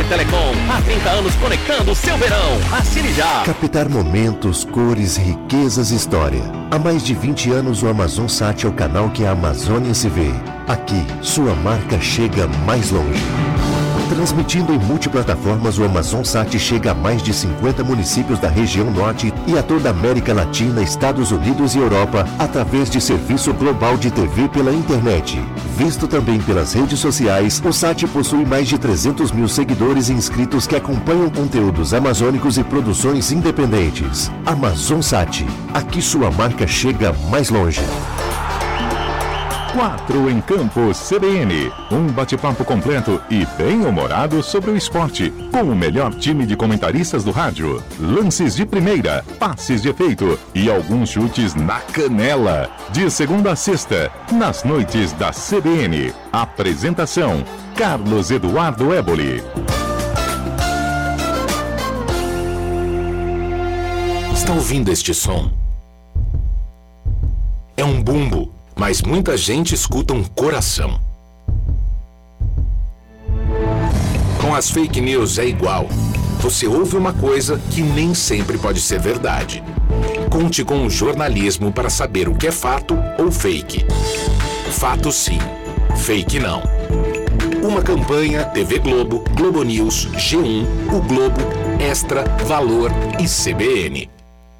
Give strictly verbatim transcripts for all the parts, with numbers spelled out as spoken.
Telecom, há trinta anos conectando o seu verão. Assine já. Captar momentos, cores, riquezas e história. Há mais de vinte anos o AmazonSat é o canal que a Amazônia se vê. Aqui, sua marca chega mais longe. Transmitindo em multiplataformas, o AmazonSat chega a mais de cinquenta municípios da região norte e a toda a América Latina, Estados Unidos e Europa, através de serviço global de T V pela internet. Visto também pelas redes sociais, o Sat possui mais de trezentos mil seguidores e inscritos que acompanham conteúdos amazônicos e produções independentes. AmazonSat, aqui sua marca chega mais longe. Quatro em Campo C B N. Um bate-papo completo e bem-humorado sobre o esporte, com o melhor time de comentaristas do rádio. Lances de primeira, passes de efeito e alguns chutes na canela. De segunda a sexta, nas noites da C B N. Apresentação: Carlos Eduardo Éboli. Está ouvindo este som? É um bumbo. Mas muita gente escuta um coração. Com as fake news é igual. Você ouve uma coisa que nem sempre pode ser verdade. Conte com o jornalismo para saber o que é fato ou fake. Fato sim, fake não. Uma campanha T V Globo, Globo News, G um, O Globo, Extra, Valor e C B N.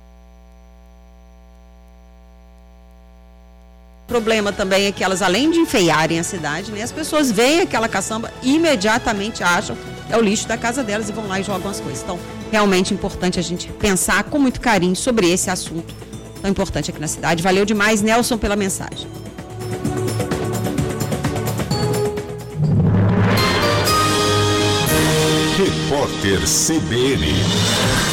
O problema também é que elas, além de enfeiarem a cidade, né, as pessoas veem aquela caçamba e imediatamente acham que é o lixo da casa delas e vão lá e jogam as coisas. Então, realmente é importante a gente pensar com muito carinho sobre esse assunto tão importante aqui na cidade. Valeu demais, Nelson, pela mensagem. Repórter C B N.